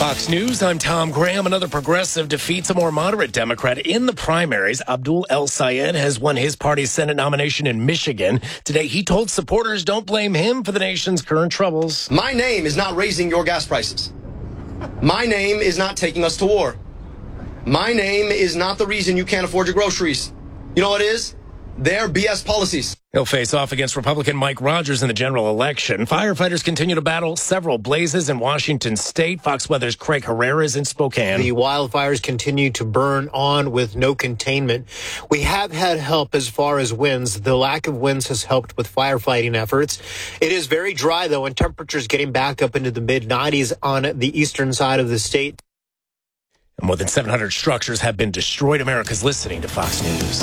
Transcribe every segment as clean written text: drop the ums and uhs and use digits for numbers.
Fox News, I'm Tom Graham. Another progressive defeats a more moderate Democrat in the primaries. Abdul El Sayed has won his party's Senate nomination in Michigan. Today, he told supporters don't blame him for the nation's current troubles. My name is not raising your gas prices. My name is not taking us to war. My name is not the reason you can't afford your groceries. You know what it is? Their BS policies. He'll face off against Republican Mike Rogers in the general election. Firefighters continue to battle several blazes in Washington state. Fox Weather's Craig Herrera is in Spokane. The wildfires continue to burn on with no containment. We have had help as far as winds. The lack of winds has helped with firefighting efforts. It is very dry, though, and temperatures getting back up into the mid-90s on the eastern side of the state. More than 700 structures have been destroyed. America's listening to Fox News.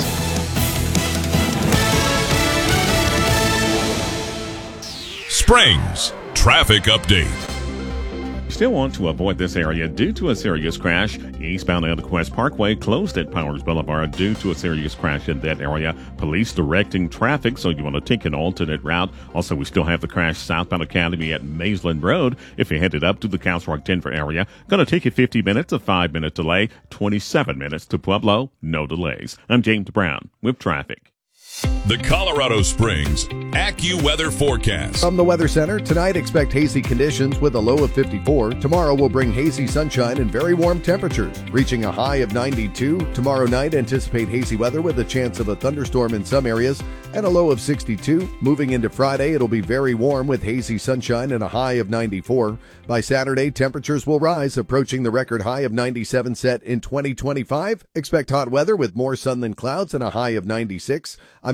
Springs traffic update. Still want to avoid this area due to a serious crash. Eastbound Eldequest Parkway closed at Powers Boulevard due to a serious crash in that area. Police directing traffic, so you want to take an alternate route. Also, we still have the crash southbound Academy at Maysland Road. If you're headed up to the Castle Rock Denver area, going to take you 50 minutes, a 5-minute delay, 27 minutes to Pueblo, no delays. I'm James Brown with traffic. The Colorado Springs AccuWeather forecast. From the Weather Center, tonight expect hazy conditions with a low of 54. Tomorrow will bring hazy sunshine and very warm temperatures, reaching a high of 92. Tomorrow night, anticipate hazy weather with a chance of a thunderstorm in some areas and a low of 62. Moving into Friday, it'll be very warm with hazy sunshine and a high of 94. By Saturday, temperatures will rise, approaching the record high of 97 set in 2025. Expect hot weather with more sun than clouds and a high of 96.